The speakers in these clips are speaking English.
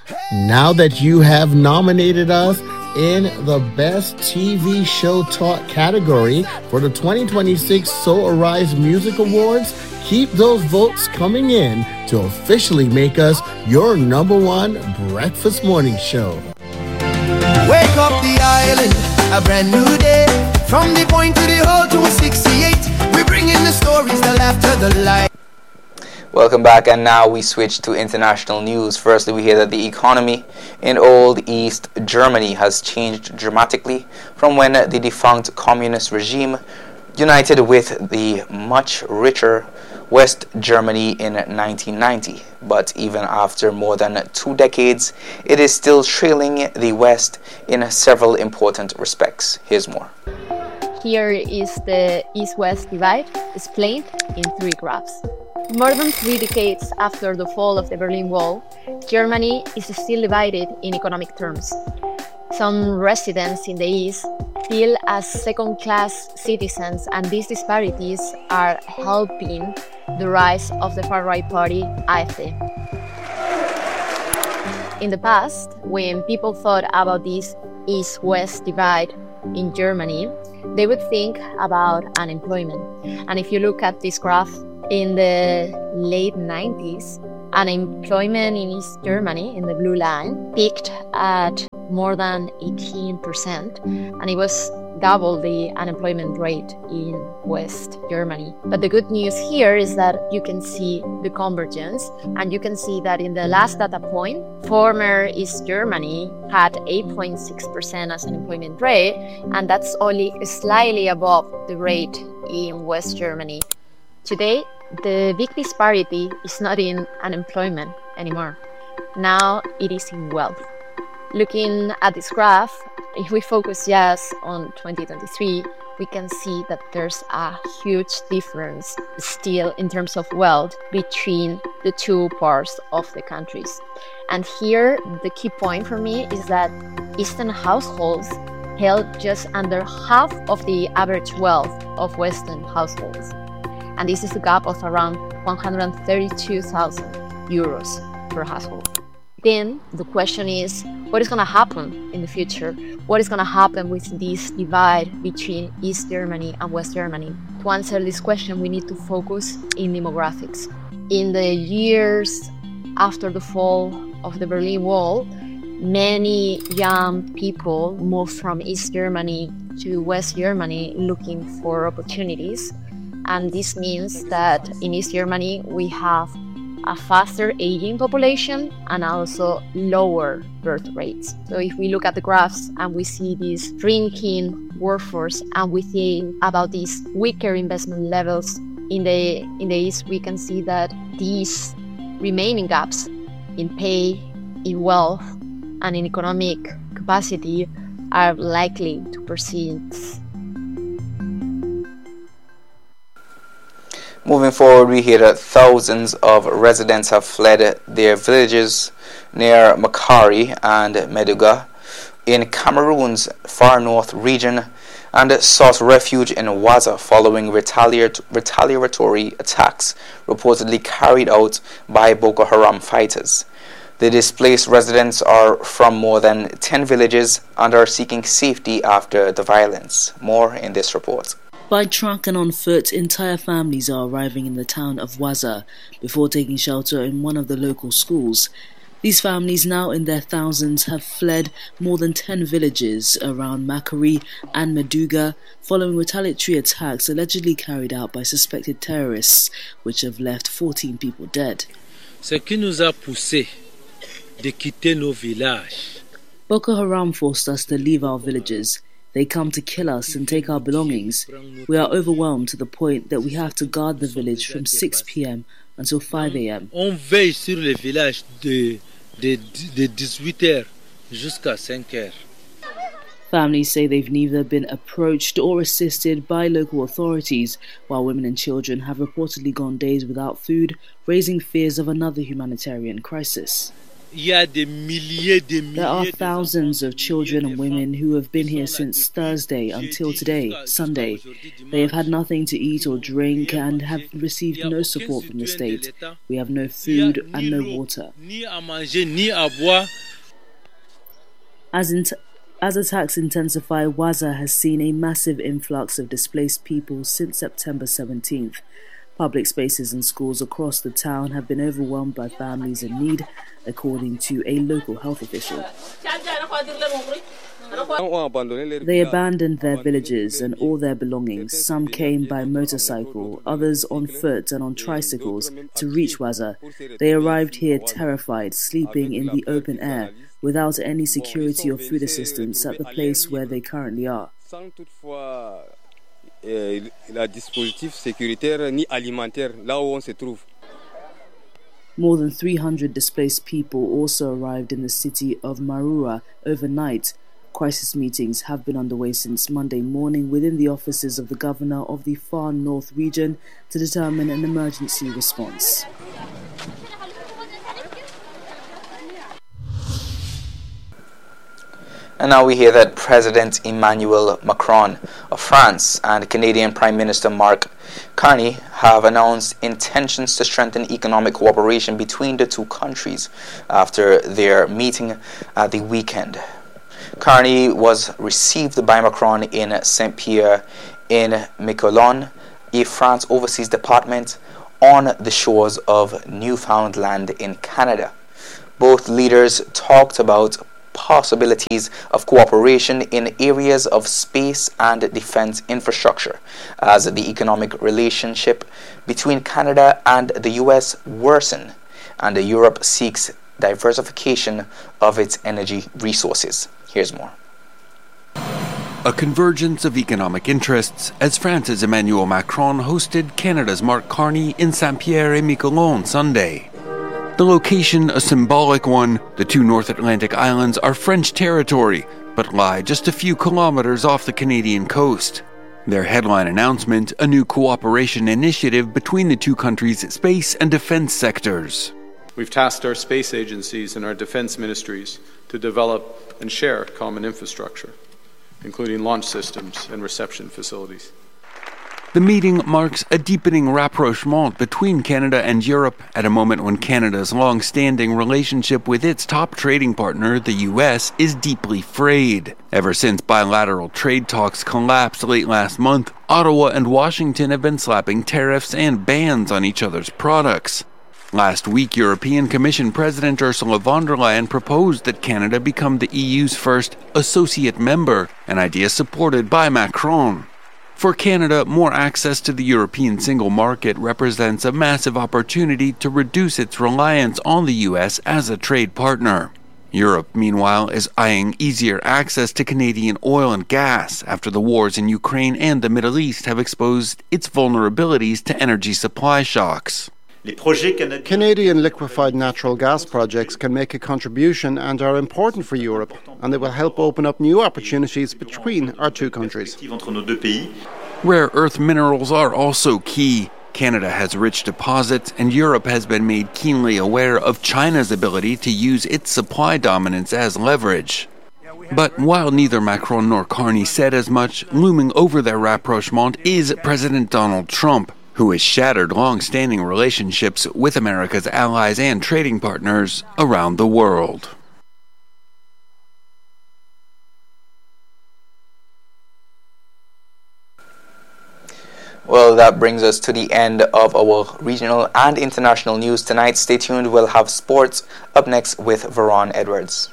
Now that you have nominated us in the Best TV Show Talk category for the 2026 So Arise Music Awards, keep those votes coming in to officially make us your number one breakfast morning show. Wake up the island, a brand new day. From the point to the whole 268, we bring in the stories, the laughter, the light. Welcome back, and now we switch to international news. Firstly, we hear that the economy in Old East Germany has changed dramatically from when the defunct communist regime united with the much richer West Germany in 1990. But even after more than 2 decades, it is still trailing the West in several important respects. Here's more. Here is the East-West divide explained in 3 graphs. More than 3 decades after the fall of the Berlin Wall, Germany is still divided in economic terms. Some residents in the East feel as second-class citizens, and these disparities are helping the rise of the far-right party AfD. In the past, when people thought about this East-West divide in Germany, they would think about unemployment. And if you look at this graph, in the late 90s, unemployment in East Germany, in the blue line, peaked at more than 18%, and it was double the unemployment rate in West Germany. But the good news here is that you can see the convergence, and you can see that in the last data point, former East Germany had 8.6% as unemployment rate, and that's only slightly above the rate in West Germany. Today, the big disparity is not in unemployment anymore. Now it is in wealth. Looking at this graph, if we focus just on 2023, we can see that there's a huge difference still in terms of wealth between the 2 parts of the countries. And here, the key point for me is that Eastern households held just under half of the average wealth of Western households. And this is a gap of around 132,000 euros per household. Then the question is, what is going to happen in the future? What is going to happen with this divide between East Germany and West Germany? To answer this question, we need to focus in demographics. In the years after the fall of the Berlin Wall, many young people moved from East Germany to West Germany looking for opportunities. And this means that in East Germany, we have a faster aging population and also lower birth rates. So if we look at the graphs and we see this shrinking workforce and we think about these weaker investment levels in the East, we can see that these remaining gaps in pay, in wealth, and in economic capacity are likely to persist. Moving forward, we hear that thousands of residents have fled their villages near Makari and Meduga in Cameroon's far north region and sought refuge in Waza following retaliatory attacks reportedly carried out by Boko Haram fighters. The displaced residents are from more than 10 villages and are seeking safety after the violence. More in this report. By truck and on foot, entire families are arriving in the town of Waza before taking shelter in one of the local schools. These families, now in their thousands, have fled more than 10 villages around Makari and Meduga following retaliatory attacks allegedly carried out by suspected terrorists, which have left 14 people dead. Ce qui nous a poussé de quitter nos villages. Boko Haram forced us to leave our villages. They come to kill us and take our belongings. We are overwhelmed to the point that we have to guard the village from 6 p.m. until 5 a.m. On veille sur le village de 18h jusqu'à 5h. Families say they've neither been approached or assisted by local authorities, while women and children have reportedly gone days without food, raising fears of another humanitarian crisis. There are thousands of children and women who have been here since Thursday until today, Sunday. They have had nothing to eat or drink and have received no support from the state. We have no food and no water. As attacks intensify, Waza has seen a massive influx of displaced people since September 17th. Public spaces and schools across the town have been overwhelmed by families in need, according to a local health official. They abandoned their villages and all their belongings. Some came by motorcycle, others on foot and on tricycles to reach Waza. They arrived here terrified, sleeping in the open air, without any security or food assistance at the place where they currently are. More than 300 displaced people also arrived in the city of Marua overnight. Crisis meetings have been underway since Monday morning within the offices of the governor of the Far North region to determine an emergency response. And now we hear that President Emmanuel Macron of France and Canadian Prime Minister Mark Carney have announced intentions to strengthen economic cooperation between the two countries after their meeting at the weekend. Carney was received by Macron in Saint-Pierre in Miquelon, a France overseas department on the shores of Newfoundland in Canada. Both leaders talked about possibilities of cooperation in areas of space and defense infrastructure as the economic relationship between Canada and the US worsen and Europe seeks diversification of its energy resources. Here's more. A convergence of economic interests as France's Emmanuel Macron hosted Canada's Mark Carney in Saint-Pierre-et-Miquelon Sunday. The location, a symbolic one, the two North Atlantic islands are French territory, but lie just a few kilometers off the Canadian coast. Their headline announcement, a new cooperation initiative between the two countries' space and defense sectors. We've tasked our space agencies and our defense ministries to develop and share common infrastructure, including launch systems and reception facilities. The meeting marks a deepening rapprochement between Canada and Europe at a moment when Canada's long-standing relationship with its top trading partner, the US, is deeply frayed. Ever since bilateral trade talks collapsed late last month, Ottawa and Washington have been slapping tariffs and bans on each other's products. Last week, European Commission President Ursula von der Leyen proposed that Canada become the EU's first associate member, an idea supported by Macron. For Canada, more access to the European single market represents a massive opportunity to reduce its reliance on the US as a trade partner. Europe, meanwhile, is eyeing easier access to Canadian oil and gas after the wars in Ukraine and the Middle East have exposed its vulnerabilities to energy supply shocks. Canadian liquefied natural gas projects can make a contribution and are important for Europe, and they will help open up new opportunities between our two countries. Rare earth minerals are also key. Canada has rich deposits, and Europe has been made keenly aware of China's ability to use its supply dominance as leverage. But while neither Macron nor Carney said as much, looming over their rapprochement is President Donald Trump, who has shattered long-standing relationships with America's allies and trading partners around the world. Well, that brings us to the end of our regional and international news tonight. Stay tuned, we'll have sports up next with Veron Edwards.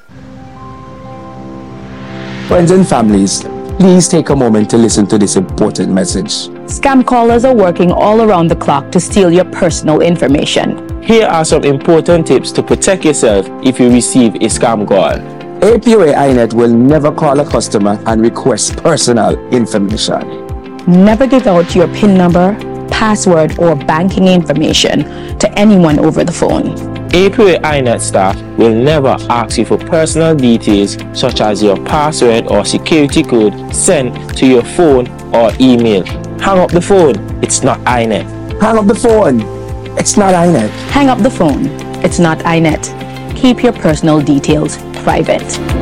Friends and families, please take a moment to listen to this important message. Scam callers are working all around the clock to steal your personal information. Here are some important tips to protect yourself if you receive a scam call. APOA INET will never call a customer and request personal information. Never give out your PIN number, password, or banking information to anyone over the phone. APOA INET staff will never ask you for personal details such as your password or security code sent to your phone or email. Hang up the phone, it's not INET. Hang up the phone, it's not INET. Hang up the phone, it's not INET. keep your personal details private.